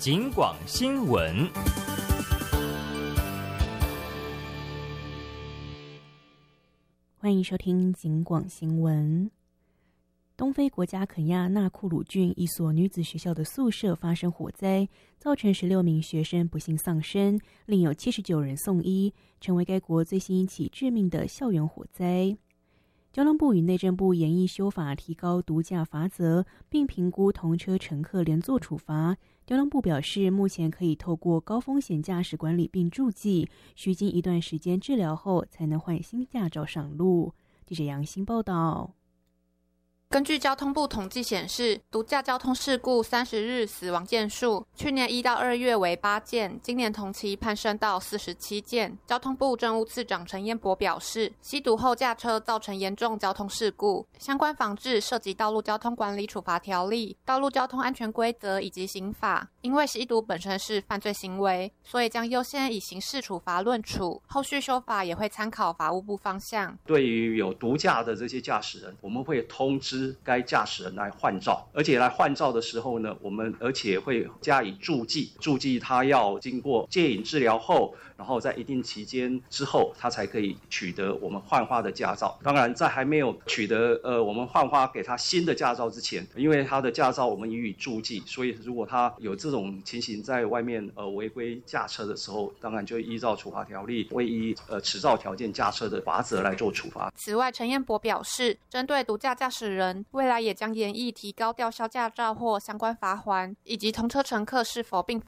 警广新闻。 欢迎收听警广新闻。东非国家肯亚纳库鲁郡一所女子学校的宿舍发生火灾，造成16名学生不幸丧生，另有79人送医，成为该国最新一起致命的校园火灾。交通部与内政部研议修法，提高毒驾罚则，并评估同车乘客连坐处罚。交通部表示，目前可以透过高风险驾驶管理并注记，需经一段时间治疗后才能换新驾照上路。记者杨欣报道。 根据交通部统计显示，毒驾交通事故30日死亡件数，去年1到2月为8件，今年同期攀升到47件。交通部政务次长陈彦博表示，吸毒后驾车造成严重交通事故，相关防治涉及道路交通管理处罚条例、道路交通安全规则以及刑法。因为吸毒本身是犯罪行为，所以将优先以刑事处罚论处，后续修法也会参考法务部方向。 对于有毒驾的这些驾驶人，我们会通知该驾驶人来换照，而且来换照的时候呢，我们而且会加以注记他要经过戒瘾治疗后，然后在一定期间之后，他才可以取得我们换发的驾照。当然，在还没有取得我们换发给他新的驾照之前，因为他的驾照我们予以注记，所以如果他有这种情形在外面违规驾车的时候，当然就依照处罚条例，会依持照条件驾车的罚则来做处罚。 此外，陈彦博表示，针对毒驾驾驶人，未来也将研议提高吊销驾照或相关罚锾，以及同车乘客是否并